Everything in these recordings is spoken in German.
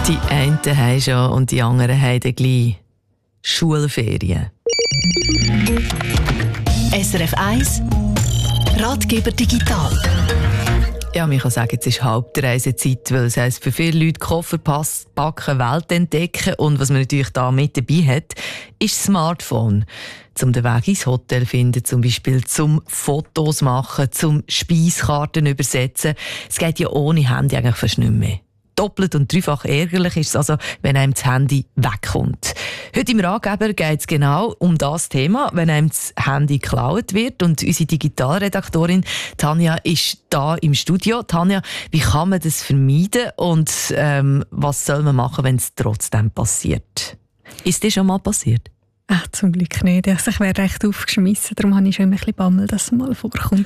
Die einen haben schon und die anderen haben dann gleich Schulferien. SRF 1 Ratgeber digital. Ja, man kann sagen, jetzt ist Hauptreisezeit, weil es heisst, für viele Leute Koffer packen, Welt entdecken und was man natürlich da mit dabei hat, ist das Smartphone. Zum den Weg ins Hotel finden, zum Beispiel zum Fotos machen, zum Speiskarten übersetzen. Es geht ja ohne Handy eigentlich fast nicht mehr. Doppelt und dreifach ärgerlich ist es also, wenn einem das Handy wegkommt. Heute im Ratgeber geht es genau um das Thema, wenn einem das Handy geklaut wird. Und unsere Digitalredaktorin Tanja ist da im Studio. Tanja, wie kann man das vermeiden und was soll man machen, wenn es trotzdem passiert? Ist das schon mal passiert? Ach, zum Glück nicht. Also ich wäre recht aufgeschmissen, darum habe ich schon ein bisschen Bammel, dass es mal vorkommt.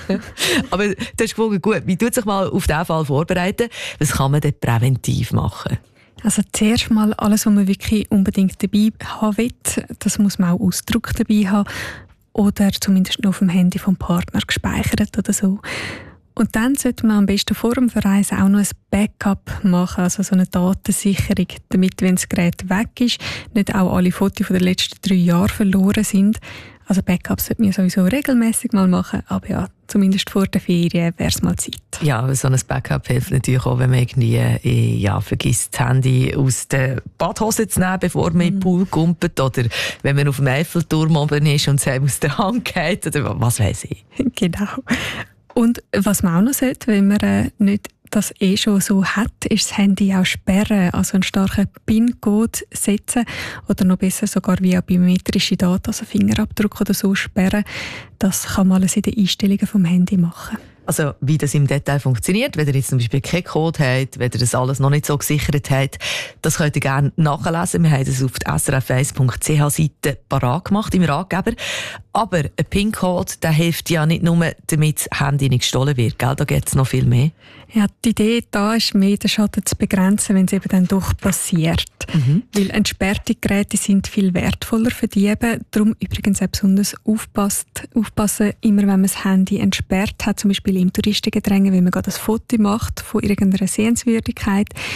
Aber das ist gut. Wie tut sich mal auf diesen Fall vorbereiten? Was kann man denn präventiv machen? Also zuerst mal alles, was man wirklich unbedingt dabei haben will, das muss man auch Ausdruck dabei haben oder zumindest noch auf dem Handy vom Partner gespeichert oder so. Und dann sollte man am besten vor dem Verreisen auch noch ein Backup machen, also so eine Datensicherung, damit, wenn das Gerät weg ist, nicht auch alle Fotos von den letzten 3 Jahren verloren sind. Also Backups sollte man sowieso regelmäßig mal machen, aber ja, zumindest vor der Ferien wäre es mal Zeit. Ja, so ein Backup hilft natürlich auch, wenn man irgendwie vergisst, das Handy aus der Badhose zu nehmen, bevor man in den Pool kumpelt, oder wenn man auf dem Eiffelturm oben ist und es einem aus der Hand geht, oder was weiss ich. Genau. Und was man auch noch sollte, wenn man nicht das schon so hat, ist das Handy auch sperren, also einen starken PIN-Code setzen oder noch besser sogar via biometrische Daten, also Fingerabdruck oder so sperren. Das kann man alles in den Einstellungen vom Handy machen. Also wie das im Detail funktioniert, wenn ihr jetzt zum Beispiel keinen Code habt, wenn ihr das alles noch nicht so gesichert habt, das könnt ihr gerne nachlesen. Wir haben das auf der srf1.ch-Seite parat gemacht im Ratgeber. Aber ein PIN-Code, der hilft ja nicht nur, damit das Handy nicht gestohlen wird, gell? Da gibt es noch viel mehr. Ja, die Idee da ist mehr, den Schaden zu begrenzen, wenn es eben dann doch passiert. Weil entsperrte Geräte sind viel wertvoller für Diebe. Darum übrigens auch besonders aufpassen, immer wenn man das Handy entsperrt hat, zum Beispiel im Touristengedränge, wenn man gerade ein Foto macht von irgendeiner Sehenswürdigkeit,